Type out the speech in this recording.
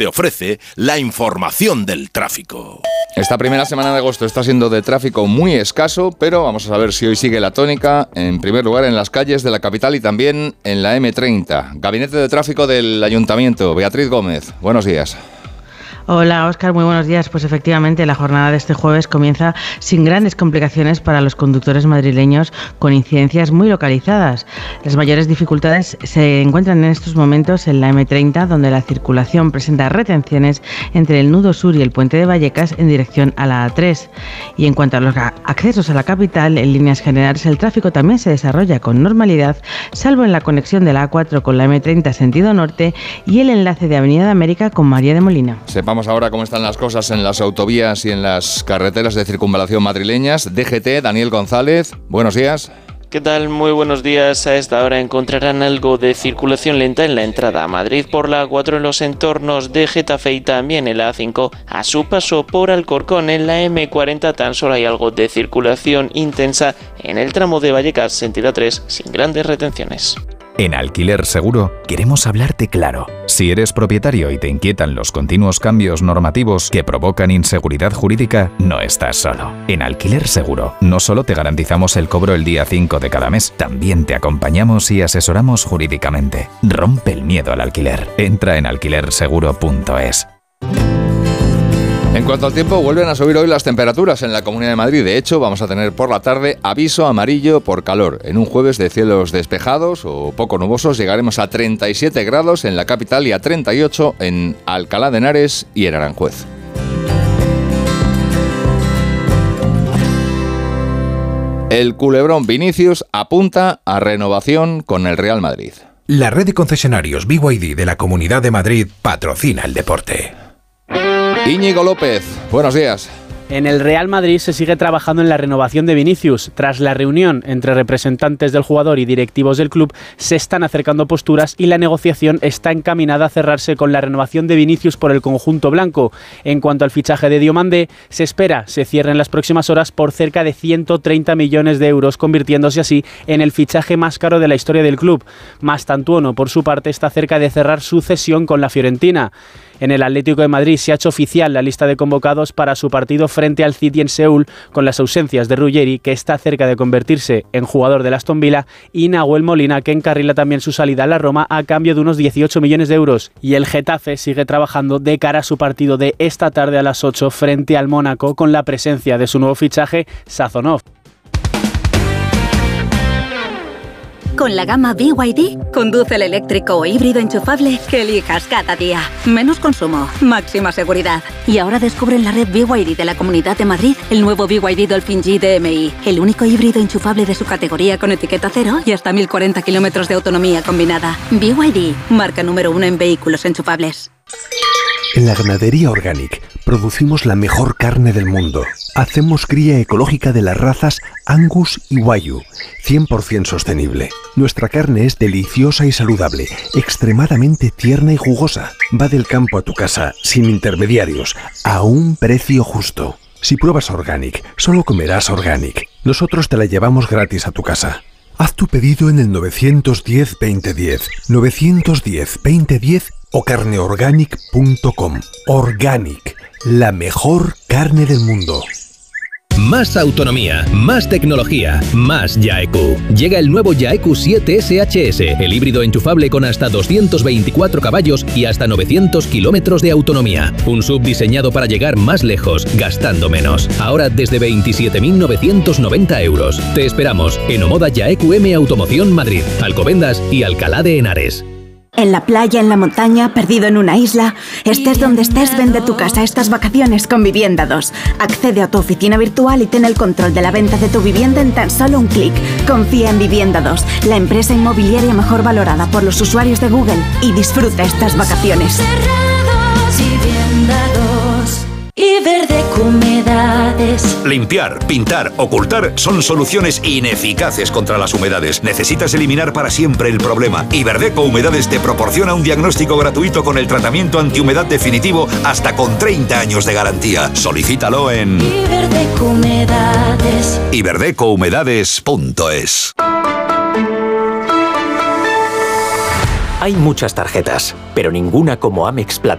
te ofrece la información del tráfico. Esta primera semana de agosto está siendo de tráfico muy escaso, pero vamos a saber si hoy sigue la tónica, en primer lugar en las calles de la capital y también en la M30. Gabinete de Tráfico del Ayuntamiento, Beatriz Gómez, buenos días. Hola Óscar, muy buenos días. Pues efectivamente la jornada de este jueves comienza sin grandes complicaciones para los conductores madrileños, con incidencias muy localizadas. Las mayores dificultades se encuentran en estos momentos en la M30, donde la circulación presenta retenciones entre el nudo sur y el puente de Vallecas en dirección a la A3. Y en cuanto a los accesos a la capital, en líneas generales el tráfico también se desarrolla con normalidad, salvo en la conexión de la A4 con la M30 sentido norte y el enlace de Avenida de América con María de Molina. Vamos ahora cómo están las cosas en las autovías y en las carreteras de circunvalación madrileñas. DGT, Daniel González, buenos días. ¿Qué tal? Muy buenos días. A esta hora encontrarán algo de circulación lenta en la entrada a Madrid por la A4 en los entornos de Getafe y también en la A5 a su paso por Alcorcón. En la M40 tan solo hay algo de circulación intensa en el tramo de Vallecas sentido A3 sin grandes retenciones. En Alquiler Seguro queremos hablarte claro. Si eres propietario y te inquietan los continuos cambios normativos que provocan inseguridad jurídica, no estás solo. En Alquiler Seguro no solo te garantizamos el cobro el día 5 de cada mes, también te acompañamos y asesoramos jurídicamente. Rompe el miedo al alquiler. Entra en alquilerseguro.es. En cuanto al tiempo, vuelven a subir hoy las temperaturas en la Comunidad de Madrid. De hecho, vamos a tener por la tarde aviso amarillo por calor. En un jueves de cielos despejados o poco nubosos llegaremos a 37 grados en la capital y a 38 en Alcalá de Henares y en Aranjuez. El culebrón Vinicius apunta a renovación con el Real Madrid. La red de concesionarios BYD de la Comunidad de Madrid patrocina el deporte. Íñigo López, buenos días. En el Real Madrid se sigue trabajando en la renovación de Vinicius. Tras la reunión entre representantes del jugador y directivos del club, se están acercando posturas y la negociación está encaminada a cerrarse con la renovación de Vinicius por el conjunto blanco. En cuanto al fichaje de Diomandé, se espera se cierre en las próximas horas por cerca de 130 millones de euros, convirtiéndose así en el fichaje más caro de la historia del club. Mastantuono, por su parte, está cerca de cerrar su cesión con la Fiorentina. En el Atlético de Madrid se ha hecho oficial la lista de convocados para su partido frente al City en Seúl, con las ausencias de Ruggeri, que está cerca de convertirse en jugador del Aston Villa, y Nahuel Molina, que encarrila también su salida a la Roma a cambio de unos 18 millones de euros. Y el Getafe sigue trabajando de cara a su partido de esta tarde a las 8 frente al Mónaco, con la presencia de su nuevo fichaje, Sazonov. Con la gama BYD, conduce el eléctrico o híbrido enchufable que elijas cada día. Menos consumo, máxima seguridad. Y ahora descubre en la red BYD de la Comunidad de Madrid el nuevo BYD Dolphin G DMI, el único híbrido enchufable de su categoría con etiqueta cero y hasta 1040 kilómetros de autonomía combinada. BYD, marca número 1 en vehículos enchufables. En la Ganadería Organic producimos la mejor carne del mundo. Hacemos cría ecológica de las razas Angus y Wagyu, 100% sostenible. Nuestra carne es deliciosa y saludable, extremadamente tierna y jugosa. Va del campo a tu casa, sin intermediarios, a un precio justo. Si pruebas Organic, solo comerás Organic. Nosotros te la llevamos gratis a tu casa. Haz tu pedido en el 910-2010, 910-2010 o carneorganic.com. Organic, la mejor carne del mundo. Más autonomía, más tecnología, más Yaeku. Llega el nuevo Yaeku 7 SHS, el híbrido enchufable con hasta 224 caballos y hasta 900 kilómetros de autonomía. Un SUV diseñado para llegar más lejos, gastando menos. Ahora desde 27.990 euros. Te esperamos en Omoda Yaeku M Automoción Madrid, Alcobendas y Alcalá de Henares. En la playa, en la montaña, perdido en una isla. Estés donde estés, vende tu casa estas vacaciones con Vivienda 2. Accede a tu oficina virtual y ten el control de la venta de tu vivienda en tan solo un clic. Confía en Vivienda 2, la empresa inmobiliaria mejor valorada por los usuarios de Google. Y disfruta estas vacaciones. Y Verdeco Humedades. Limpiar, pintar, ocultar son soluciones ineficaces contra las humedades. Necesitas eliminar para siempre el problema. Y Verdeco Humedades te proporciona un diagnóstico gratuito con el tratamiento antihumedad definitivo hasta con 30 años de garantía. Solicítalo en Iverdeco Humedades. iverdecohumedades.es. Hay muchas tarjetas, pero ninguna como Amex Platinum.